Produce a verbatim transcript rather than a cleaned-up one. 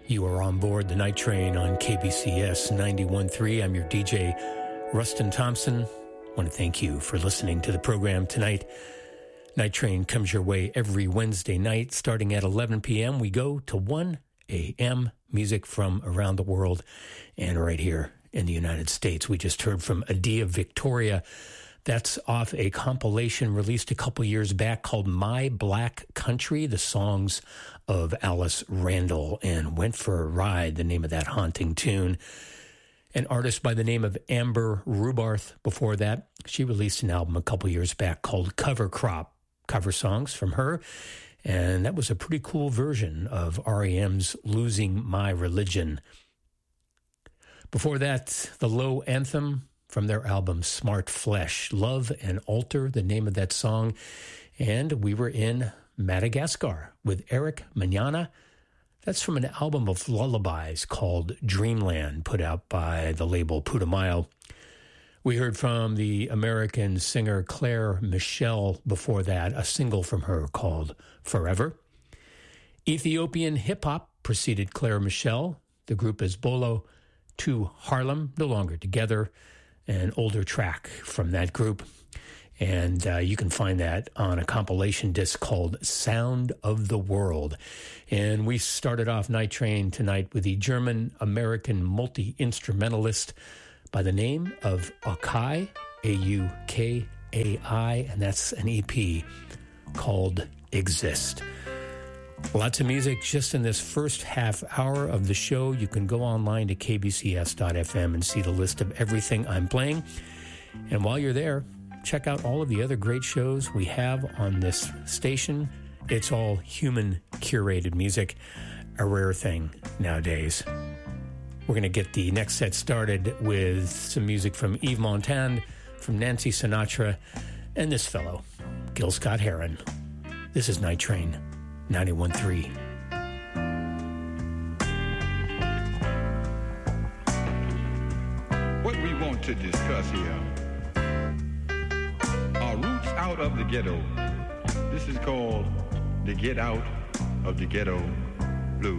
You are on board the Night Train on K B C S ninety-one point three. I'm your D J, Rustin Thompson. I want to thank you for listening to the program tonight. Night Train comes your way every Wednesday night. Starting at eleven p.m., we go to one a.m. music from around the world and right here in the United States. We just heard from Adia Victoria. That's off a compilation released a couple years back called My Black Country, the songs of Alice Randall, and Went for a Ride, the name of that haunting tune. An artist by the name of Amber Rubarth before that. She released an album a couple years back called Cover Crop, cover songs from her. And that was a pretty cool version of R E M's Losing My Religion. Before that, the Low Anthem from their album Smart Flesh, Love and Altar, the name of that song. And we were in Madagascar with Eric Manana. That's from an album of lullabies called Dreamland, put out by the label Putumayo. We heard from the American singer Claire Michelle before that, a single from her called Forever. Ethiopian hip-hop preceded Claire Michelle. The group is Bolo to Harlem, no longer together. An older track from that group. And uh, you can find that on a compilation disc called Sound of the World. And we started off Night Train tonight with the German-American multi-instrumentalist by the name of Aukai, A U K A I, and that's an E P called Exist. Lots of music just in this first half hour of the show. You can go online to k b c s dot f m and see the list of everything I'm playing. And while you're there, check out all of the other great shows we have on this station. It's all human-curated music, a rare thing nowadays. We're going to get the next set started with some music from Yves Montand, from Nancy Sinatra, and this fellow, Gil Scott-Heron. This is Night Train, ninety-one point three. What we want to discuss here are roots out of the ghetto. This is called the Get Out of the Ghetto